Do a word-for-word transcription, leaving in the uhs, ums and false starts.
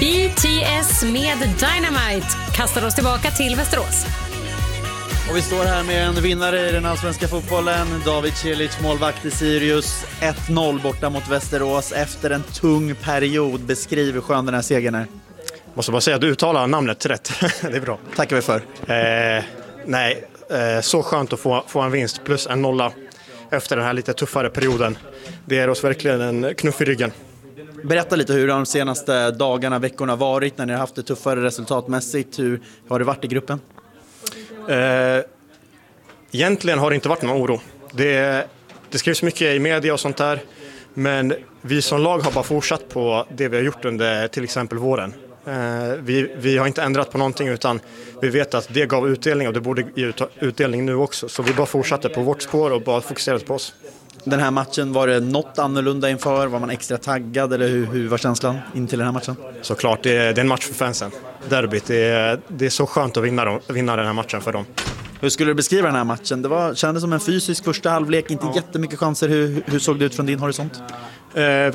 B T S med Dynamite kastar oss tillbaka till Västerås. Och vi står här med en vinnare i den allsvenska fotbollen, David Celic, målvakt i Sirius. ett noll borta mot Västerås efter en tung period. Beskriv hur skön den här segern är. Måste bara säga att du uttalar namnet rätt. Det är bra. Tackar vi för. Eh, nej, eh, så skönt att få, få en vinst plus en nolla efter den här lite tuffare perioden. Det är oss verkligen en knuff i ryggen. Berätta lite hur de senaste dagarna, veckorna varit när ni har haft det tuffare resultatmässigt. Hur har det varit i gruppen? Eh, egentligen har det inte varit någon oro. Det, det skrivs mycket i media och sånt där. Men vi som lag har bara fortsatt på det vi har gjort under till exempel våren. Eh, vi, vi har inte ändrat på någonting utan vi vet att det gav utdelning och det borde ge utdelning nu också. Så vi bara fortsatte på vårt spår och bara fokuserade på oss. Den här matchen, var det något annorlunda inför? Var man extra taggad eller hur, hur var känslan in till den här matchen? Såklart, det är, det är en match för fansen. Derbyt, det är, det är så skönt att vinna, dem, vinna den här matchen för dem. Hur skulle du beskriva den här matchen? Det var, kändes som en fysisk första halvlek, inte ja. jättemycket chanser. Hur, hur såg det ut från din horisont? Eh,